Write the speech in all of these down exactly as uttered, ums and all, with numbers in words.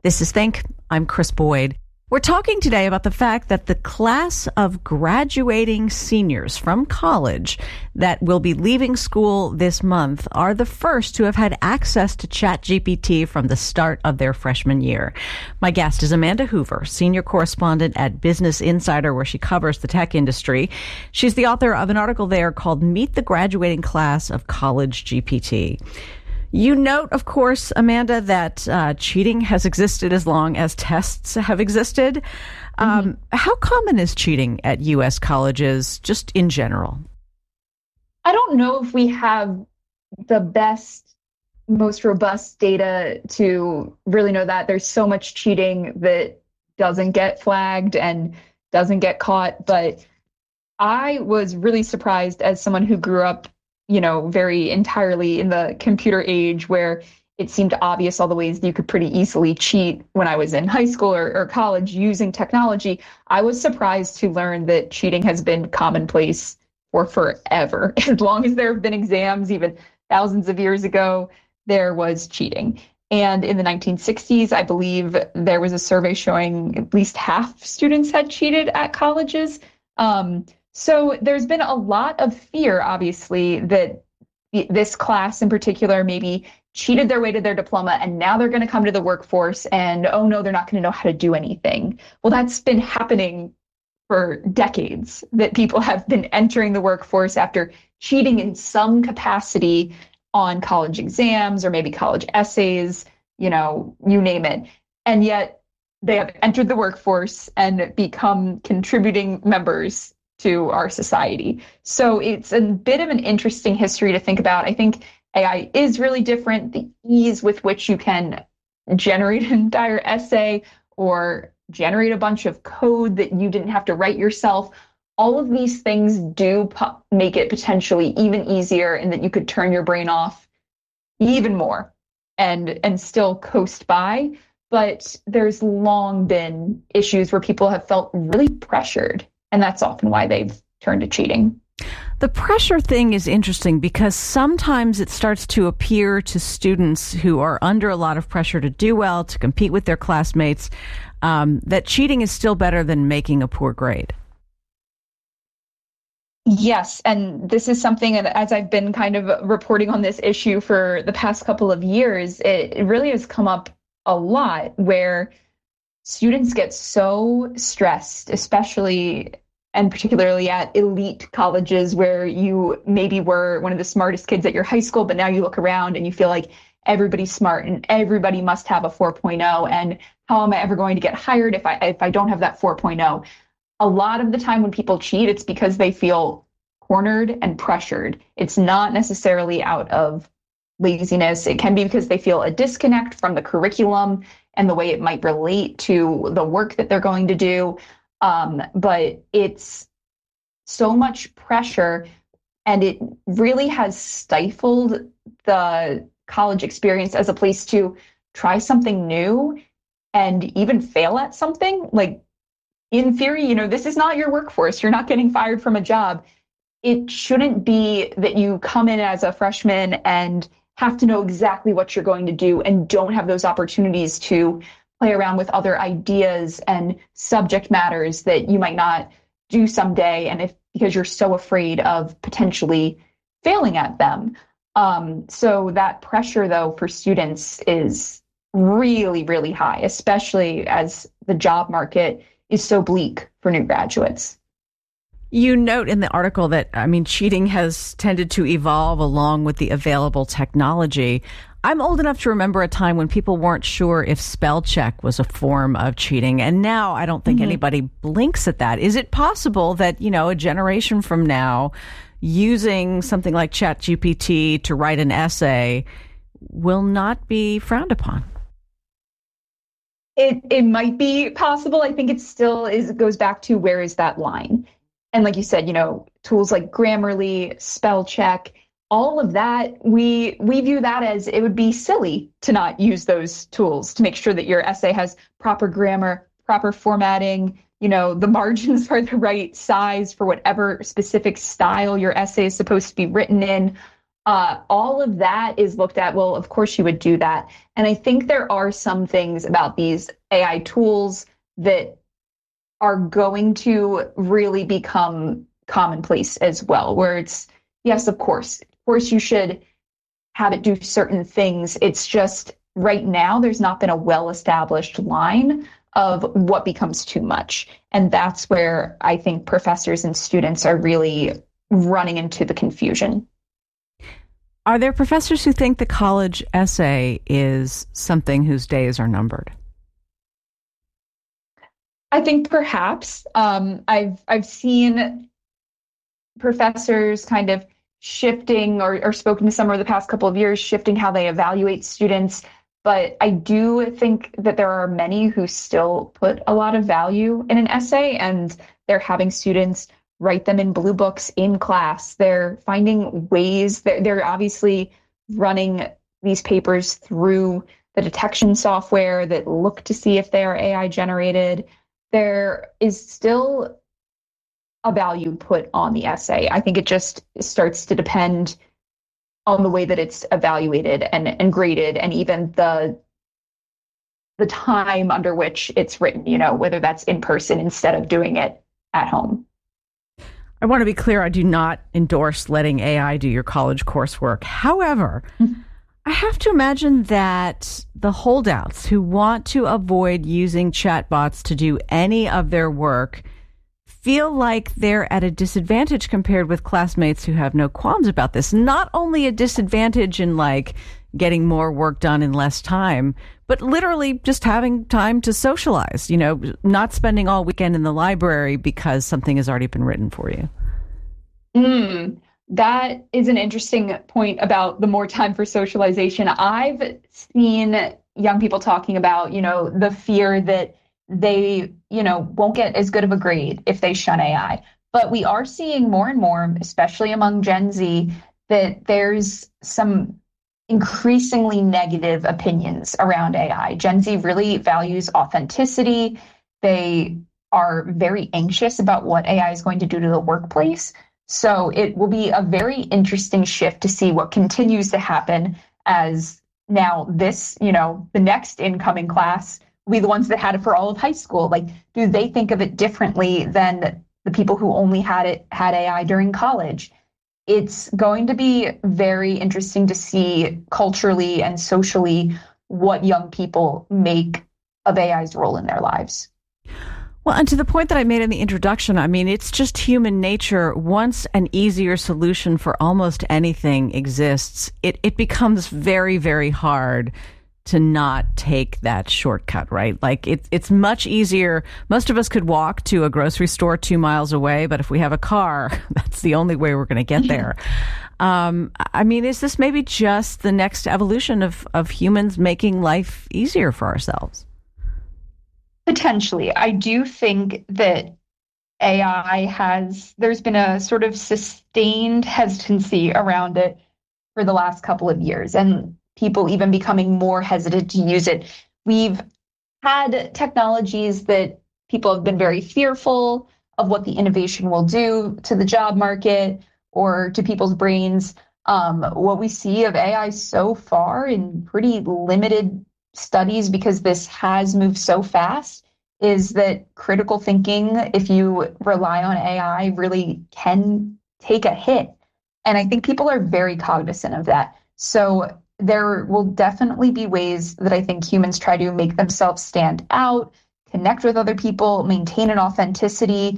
This is Think. I'm Chris Boyd. We're talking today about the fact that the class of graduating seniors from college that will be leaving school this month are the first to have had access to ChatGPT from the start of their freshman year. My guest is Amanda Hoover, senior correspondent at Business Insider, where she covers the tech industry. She's the author of an article there called Meet the Graduating Class of College G P T. You note, of course, Amanda, that uh, cheating has existed as long as tests have existed. Um, mm-hmm. How common is cheating at U S colleges, just in general? I don't know if we have the best, most robust data to really know that. There's so much cheating that doesn't get flagged and doesn't get caught. But I was really surprised as someone who grew up you know, very entirely in the computer age where it seemed obvious all the ways that you could pretty easily cheat when I was in high school or, or college using technology. I was surprised to learn that cheating has been commonplace for forever. As long as there have been exams, even thousands of years ago, there was cheating. And in the nineteen sixties, I believe there was a survey showing at least half students had cheated at colleges. Um, So there's been a lot of fear, obviously, that this class in particular maybe cheated their way to their diploma and now they're going to come to the workforce and, oh, no, they're not going to know how to do anything. Well, that's been happening for decades, that people have been entering the workforce after cheating in some capacity on college exams or maybe college essays, you know, you name it. And yet they have entered the workforce and become contributing members to our society. So it's a bit of an interesting history to think about. I think A I is really different. The ease with which you can generate an entire essay or generate a bunch of code that you didn't have to write yourself, all of these things do po- make it potentially even easier, and that you could turn your brain off even more and, and still coast by. But there's long been issues where people have felt really pressured. And that's often why they've turned to cheating. The pressure thing is interesting because sometimes it starts to appear to students who are under a lot of pressure to do well, to compete with their classmates, um, that cheating is still better than making a poor grade. Yes, and this is something that as I've been kind of reporting on this issue for the past couple of years, it, it really has come up a lot where students get so stressed, especially and particularly at elite colleges where you maybe were one of the smartest kids at your high school, but now you look around and you feel like everybody's smart and everybody must have a four point oh. And how am I ever going to get hired if I if I don't have that four point oh? A lot of the time when people cheat, it's because they feel cornered and pressured. It's not necessarily out of laziness. It can be because they feel a disconnect from the curriculum and the way it might relate to the work that they're going to do. Um, but it's so much pressure, and it really has stifled the college experience as a place to try something new and even fail at something. Like, in theory, you know, this is not your workforce. You're not getting fired from a job. It shouldn't be that you come in as a freshman and have to know exactly what you're going to do and don't have those opportunities to play around with other ideas and subject matters that you might not do someday. And if because you're so afraid of potentially failing at them. Um, so that pressure, though, for students is really, really high, especially as the job market is so bleak for new graduates. You note in the article that, I mean, cheating has tended to evolve along with the available technology. I'm old enough to remember a time when people weren't sure if spell check was a form of cheating. And now I don't think mm-hmm. anybody blinks at that. Is it possible that, you know, a generation from now, using something like ChatGPT to write an essay will not be frowned upon? It it might be possible. I think it still is goes back to where is that line? And like you said, you know, tools like Grammarly, spell check, all of that, we we view that as it would be silly to not use those tools to make sure that your essay has proper grammar, proper formatting, you know, the margins are the right size for whatever specific style your essay is supposed to be written in. Uh, all of that is looked at. Well, of course you would do that. And I think there are some things about these A I tools that are going to really become commonplace as well, where it's, yes, of course, of course you should have it do certain things. It's just right now, there's not been a well-established line of what becomes too much. And that's where I think professors and students are really running into the confusion. Are there professors who think the college essay is something whose days are numbered? I think perhaps. Um, I've I've seen professors kind of shifting or, or spoken to some over the past couple of years, shifting how they evaluate students. But I do think that there are many who still put a lot of value in an essay, and they're having students write them in blue books in class. They're finding ways that they're obviously running these papers through the detection software that look to see if they are A I generated. There is still a value put on the essay. I think it just starts to depend on the way that it's evaluated and, and graded, and even the the time under which it's written, you know, whether that's in person instead of doing it at home. I want to be clear, I do not endorse letting A I do your college coursework. However, mm-hmm. I have to imagine that the holdouts who want to avoid using chatbots to do any of their work feel like they're at a disadvantage compared with classmates who have no qualms about this. Not only a disadvantage in like getting more work done in less time, but literally just having time to socialize, you know, not spending all weekend in the library because something has already been written for you. Mm, that is an interesting point about the more time for socialization. I've seen young people talking about, you know, the fear that they, you know, won't get as good of a grade if they shun A I. But we are seeing more and more, especially among Gen Z, that there's some increasingly negative opinions around A I. Gen Z really values authenticity. They are very anxious about what A I is going to do to the workplace. So it will be a very interesting shift to see what continues to happen as now this, you know, the next incoming class will be the ones that had it for all of high school. Like, do they think of it differently than the people who only had it, had A I during college? It's going to be very interesting to see culturally and socially what young people make of A I's role in their lives. Well, and to the point that I made in the introduction, I mean, it's just human nature. Once an easier solution for almost anything exists, it, it becomes very, very hard to not take that shortcut, right? Like it, it's much easier. Most of us could walk to a grocery store two miles away, but if we have a car, that's the only way we're going to get there. um, I mean, is this maybe just the next evolution of, of humans making life easier for ourselves? Potentially. I do think that A I has, there's been a sort of sustained hesitancy around it for the last couple of years, and people even becoming more hesitant to use it. We've had technologies that people have been very fearful of what the innovation will do to the job market or to people's brains. Um, what we see of A I so far in pretty limited studies, because this has moved so fast, is that critical thinking, if you rely on A I, really can take a hit. And I think people are very cognizant of that. So there will definitely be ways that I think humans try to make themselves stand out, connect with other people, maintain an authenticity.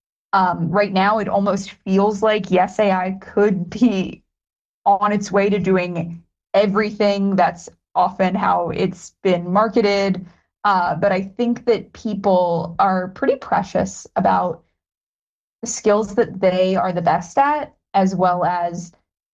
Um, right now, it almost feels like, yes, A I could be on its way to doing everything. That's often how it's been marketed. Uh, but I think that people are pretty precious about the skills that they are the best at, as well as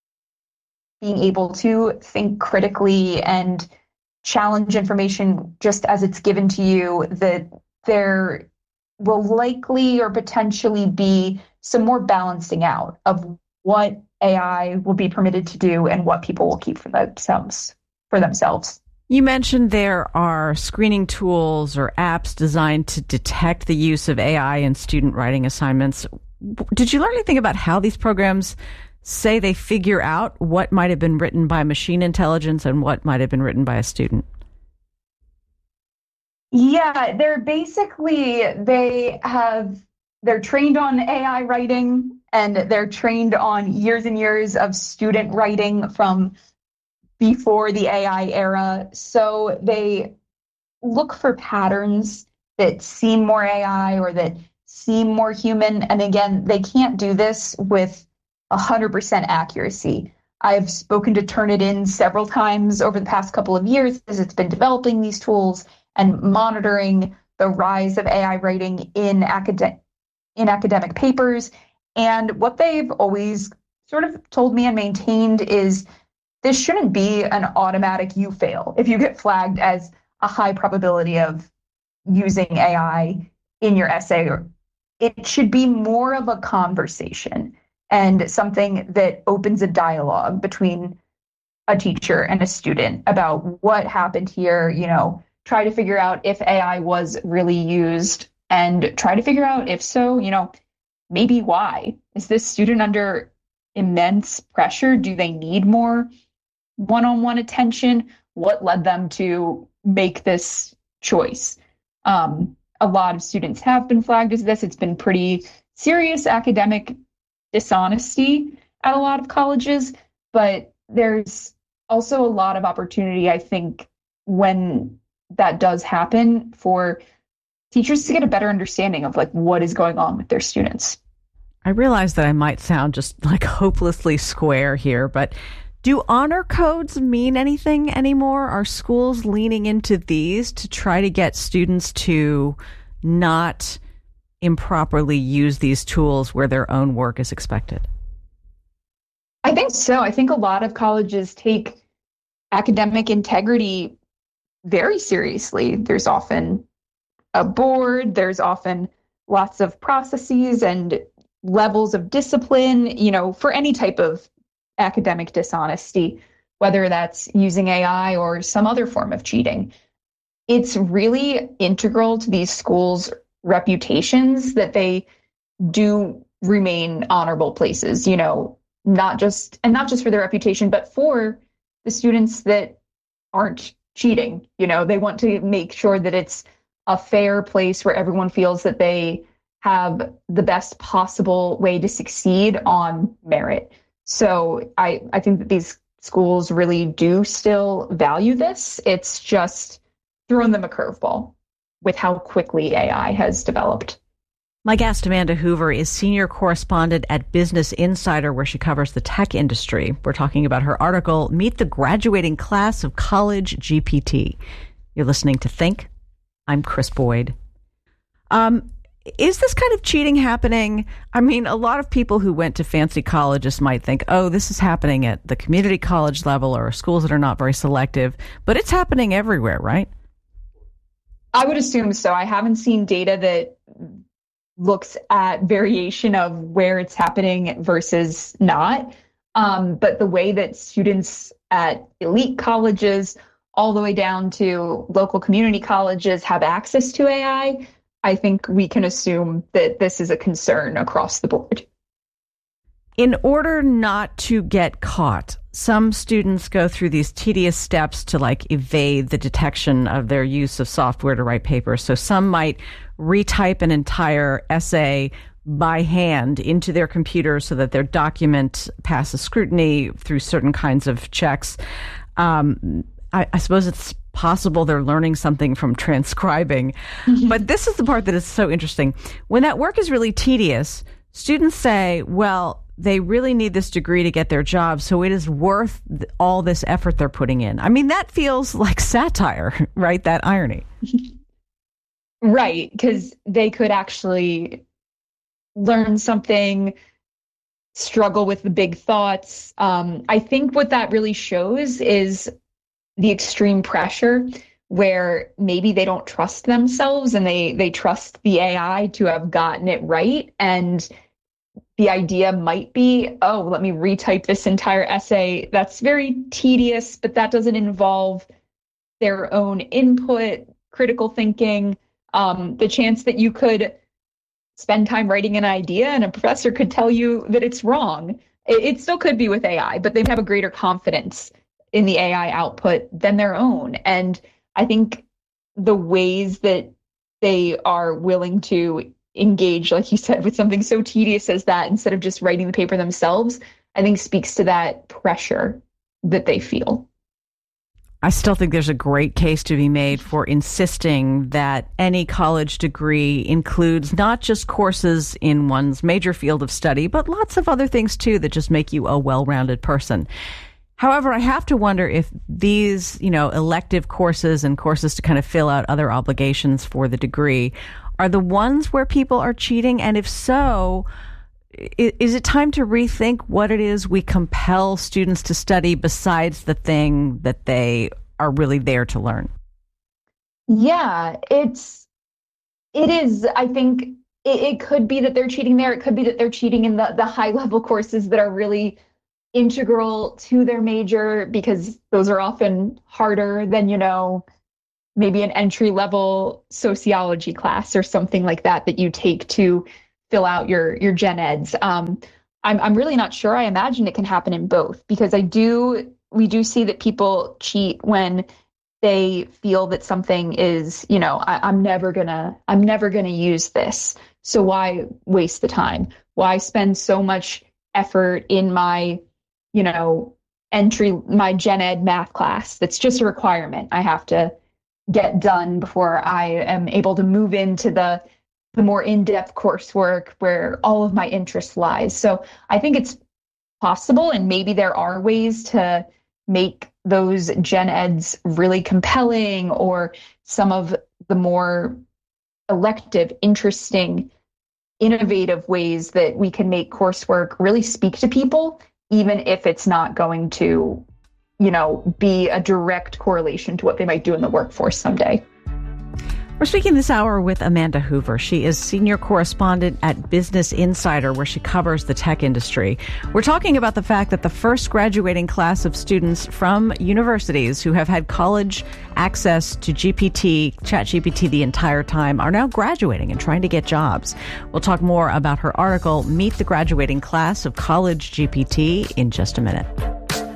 being able to think critically and challenge information just as it's given to you, that there will likely or potentially be some more balancing out of what A I will be permitted to do and what people will keep for themselves. For themselves. You mentioned there are screening tools or apps designed to detect the use of A I in student writing assignments. Did you learn anything about how these programs say they figure out what might have been written by machine intelligence and what might have been written by a student? Yeah, they're basically, they have, they're trained on A I writing, and they're trained on years and years of student writing from before the A I era. So they look for patterns that seem more A I or that seem more human. And again, they can't do this with one hundred percent accuracy. I've spoken to Turnitin several times over the past couple of years as it's been developing these tools and monitoring the rise of A I writing in, acad- in academic papers. And what they've always sort of told me and maintained is this shouldn't be an automatic you fail if you get flagged as a high probability of using A I in your essay. It should be more of a conversation and something that opens a dialogue between a teacher and a student about what happened here, you know, try to figure out if A I was really used and try to figure out if so, you know, maybe why. Is this student under immense pressure? Do they need more one-on-one attention? What led them to make this choice? Um, a lot of students have been flagged as this. It's been pretty serious academic dishonesty at a lot of colleges, but there's also a lot of opportunity, I think, when that does happen for teachers to get a better understanding of like what is going on with their students. I realize that I might sound just like hopelessly square here, but do honor codes mean anything anymore? Are schools leaning into these to try to get students to not improperly use these tools where their own work is expected? I think so. I think a lot of colleges take academic integrity very seriously. There's often a board, there's often lots of processes and levels of discipline, you know, for any type of academic dishonesty, whether that's using A I or some other form of cheating. It's really integral to these schools' reputations that they do remain honorable places, you know, not just, and not just for their reputation, but for the students that aren't cheating. You know, they want to make sure that it's a fair place where everyone feels that they have the best possible way to succeed on merit. So I, I think that these schools really do still value this. It's just thrown them a curveball with how quickly A I has developed. My guest, Amanda Hoover, is senior correspondent at Business Insider, where she covers the tech industry. We're talking about her article, Meet the Graduating Class of College G P T. You're listening to Think. I'm Chris Boyd. Um, is this kind of cheating happening? I mean, a lot of people who went to fancy colleges might think, oh, this is happening at the community college level or schools that are not very selective, but it's happening everywhere, right? I would assume so. I haven't seen data that looks at variation of where it's happening versus not. Um, but the way that students at elite colleges all the way down to local community colleges have access to A I, I think we can assume that this is a concern across the board. In order not to get caught, some students go through these tedious steps to like evade the detection of their use of software to write papers. So some might retype an entire essay by hand into their computer so that their document passes scrutiny through certain kinds of checks. Um, I, I suppose it's possible they're learning something from transcribing. But this is the part that is so interesting. When that work is really tedious, students say, well, they really need this degree to get their job, so it is worth all this effort they're putting in. I mean, that feels like satire, right? That irony. Right, because they could actually learn something, struggle with the big thoughts. Um, I think what that really shows is the extreme pressure where maybe they don't trust themselves and they they trust the A I to have gotten it right. And the idea might be, oh, let me retype this entire essay. That's very tedious, but that doesn't involve their own input, critical thinking. Um, the chance that you could spend time writing an idea and a professor could tell you that it's wrong It, it still could be with A I, but they have a greater confidence in the A I output than their own. And I think the ways that they are willing to engage, like you said, with something so tedious as that, instead of just writing the paper themselves, I think speaks to that pressure that they feel. I still think there's a great case to be made for insisting that any college degree includes not just courses in one's major field of study, but lots of other things too that just make you a well-rounded person. However, I have to wonder if these, you know, elective courses and courses to kind of fill out other obligations for the degree are the ones where people are cheating. And if so, is it time to rethink what it is we compel students to study besides the thing that they are really there to learn? Yeah, it's, it is. I think it, it could be that they're cheating there. It could be that they're cheating in the, the high level courses that are really integral to their major, because those are often harder than, you know, maybe an entry level sociology class or something like that that you take to fill out your your gen eds. Um, I'm I'm really not sure. I imagine it can happen in both, because I do we do see that people cheat when they feel that something is, you know, I, I'm never gonna I'm never gonna use this. So why waste the time? Why spend so much effort in my, you know, entry my gen ed math class that's just a requirement I have to get done before I am able to move into the the more in-depth coursework where all of my interest lies. So I think it's possible, and maybe there are ways to make those gen eds really compelling, or some of the more elective, interesting, innovative ways that we can make coursework really speak to people, even if it's not going to, you know, be a direct correlation to what they might do in the workforce someday. We're speaking this hour with Amanda Hoover. She is senior correspondent at Business Insider, where she covers the tech industry. We're talking about the fact that the first graduating class of students from universities who have had college access to G P T, ChatGPT the entire time, are now graduating and trying to get jobs. We'll talk more about her article, Meet the Graduating Class of College G P T, in just a minute.